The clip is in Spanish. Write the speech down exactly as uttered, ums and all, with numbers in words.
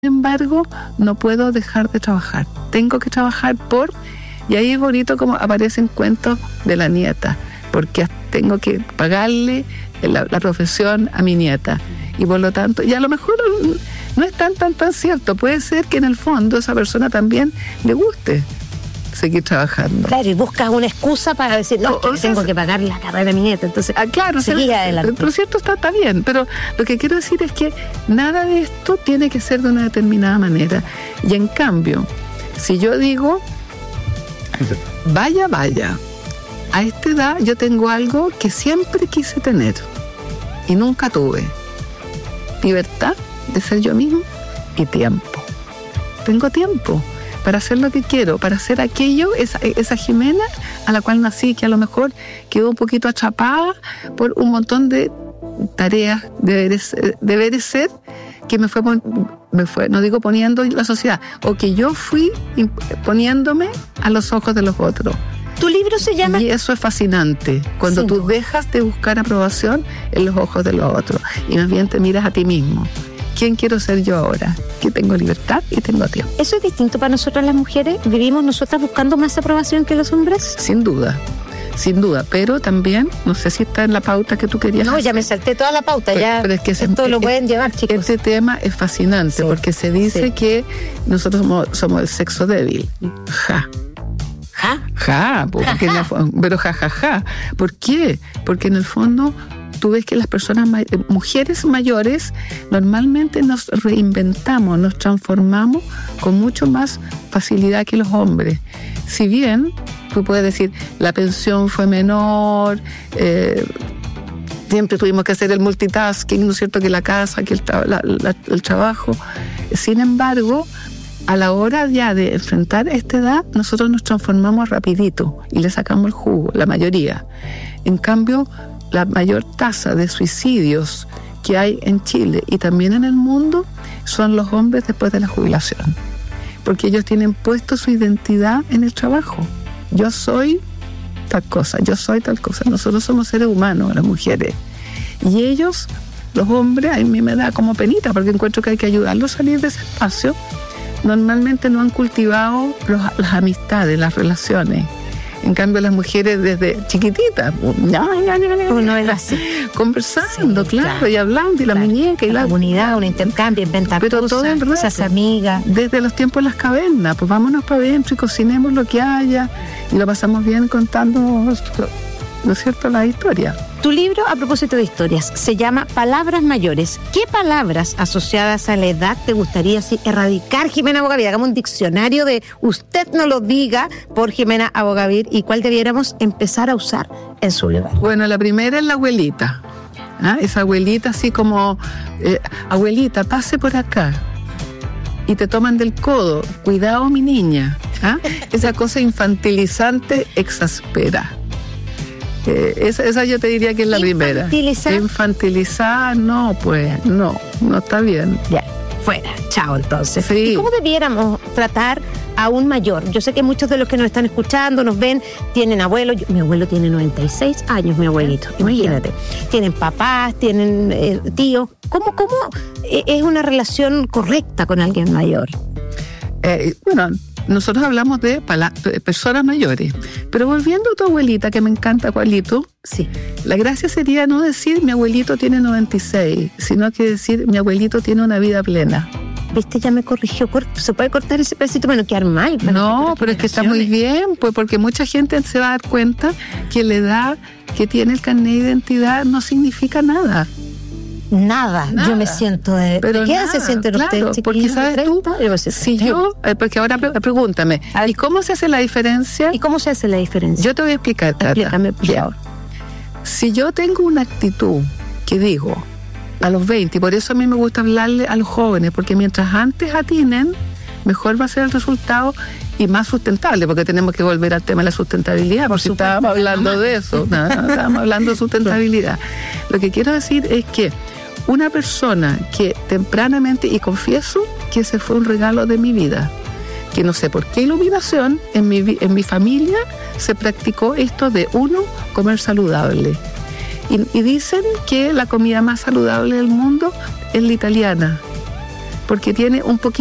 Sin embargo, no puedo dejar de trabajar. Tengo que trabajar por... Y ahí es bonito como aparecen cuentos de la nieta, porque tengo que pagarle la, la profesión a mi nieta. Y por lo tanto, y a lo mejor no es tan, tan, tan cierto. Puede ser que en el fondo esa persona también le guste seguir trabajando. Claro, y buscas una excusa para decir, no, o, o sea, tengo que pagar la carrera de mi nieta. Entonces, ah, claro, seguir adelante. Por cierto, está, está bien, pero lo que quiero decir es que nada de esto tiene que ser de una determinada manera. Y en cambio, si yo digo, vaya, vaya, a esta edad yo tengo algo que siempre quise tener y nunca tuve. Libertad de ser yo mismo y tiempo. Tengo tiempo para hacer lo que quiero, para hacer aquello, esa, esa Jimena a la cual nací, que a lo mejor quedó un poquito atrapada por un montón de tareas, deberes, deberes ser, que me fue, me fue, no digo poniendo la sociedad, o que yo fui poniéndome a los ojos de los otros. Tu libro se llama... Y eso es fascinante, cuando tú dejas de buscar aprobación en los ojos de los otros, y más bien te miras a ti mismo. ¿Quién quiero ser yo ahora? Que tengo libertad y tengo tiempo. ¿Eso es distinto para nosotras las mujeres? ¿Vivimos nosotras buscando más aprobación que los hombres? Sin duda, sin duda. Pero también, no sé si está en la pauta que tú querías No, hacer. ya me salté toda la pauta. Pero, ya pero es que esto se, lo es, pueden llevar, chicos. Este tema es fascinante, sí, porque se dice sí. que nosotros somos, somos el sexo débil. Ja. ¿Ja? Ja, porque ja, ja. No, pero ja, ja, ja. ¿Por qué? Porque en el fondo... Tú ves que las personas, mujeres mayores, normalmente nos reinventamos, nos transformamos con mucho más facilidad que los hombres. Si bien, tú puedes decir, la pensión fue menor, eh, siempre tuvimos que hacer el multitasking, ¿no es cierto?, que la casa, que el, tra- la, la, el trabajo. Sin embargo, a la hora ya de enfrentar esta edad, nosotros nos transformamos rapidito y le sacamos el jugo, la mayoría. En cambio, la mayor tasa de suicidios que hay en Chile y también en el mundo son los hombres después de la jubilación, porque ellos tienen puesto su identidad en el trabajo. Yo soy tal cosa, yo soy tal cosa. Nosotros somos seres humanos, las mujeres, y ellos, los hombres, a mí me da como penita, porque encuentro que hay que ayudarlos a salir de ese espacio. Normalmente no han cultivado los, las amistades, las relaciones. En cambio, las mujeres desde chiquititas, uno es así, conversando, sí, claro, claro, y hablando, y la claro, muñeca, y la la comunidad, un intercambio, inventar pero cosas, todo el rato, esas amigas. Desde los tiempos de las cavernas, pues vámonos para adentro y cocinemos lo que haya, y lo pasamos bien contando, ¿no es cierto?, la historia. Tu libro, a propósito de historias, se llama Palabras Mayores. ¿Qué palabras asociadas a la edad te gustaría así, erradicar, Jimena Abogavir? Hagamos un diccionario de usted no lo diga por Jimena Abogavir, y cuál debiéramos empezar a usar en su lugar. Bueno, la primera es la abuelita. ¿Ah? Esa abuelita así como, eh, abuelita, pase por acá. Y te toman del codo. Cuidado, mi niña. ¿Ah? Esa cosa infantilizante exaspera. Eh, esa, esa yo te diría que es la primera. ¿Infantilizar? Infantilizar, no, pues, no, no está bien. Ya, fuera, chao entonces. Sí. ¿Y cómo debiéramos tratar a un mayor? Yo sé que muchos de los que nos están escuchando, nos ven, tienen abuelos. Yo, mi abuelo tiene noventa y seis años, mi abuelito, imagínate. Tienen papás, tienen eh, tíos. ¿Cómo, cómo es una relación correcta con alguien mayor? Eh, bueno, nosotros hablamos de, pala- de personas mayores, pero volviendo a tu abuelita, que me encanta, abuelito, sí, la gracia sería no decir mi abuelito tiene noventa y seis, sino que decir mi abuelito tiene una vida plena. Viste, ya me corrigió. ¿Se puede cortar ese pedacito para no quedar mal? No, pero es que está muy bien, pues porque mucha gente se va a dar cuenta que la edad que tiene el carnet de identidad no significa nada. Nada, nada. Yo me siento de... Pero ¿Qué nada, se sienten claro, ustedes? Porque sabes treinta, tú, yo si yo, eh, porque ahora pregúntame, ¿y cómo se hace la diferencia? ¿Y cómo se hace la diferencia? Yo te voy a explicar, Tata. Explícame, por favor. Si yo tengo una actitud que digo a los veinte, y por eso a mí me gusta hablarle a los jóvenes, porque mientras antes atinen, mejor va a ser el resultado y más sustentable, porque tenemos que volver al tema de la sustentabilidad, por si estábamos hablando de eso, no, no, estábamos hablando de sustentabilidad. Lo que quiero decir es que una persona que tempranamente, y confieso que ese fue un regalo de mi vida, que no sé por qué iluminación, en mi, en mi familia se practicó esto de uno, comer saludable. Y, y dicen que la comida más saludable del mundo es la italiana, porque tiene un poquito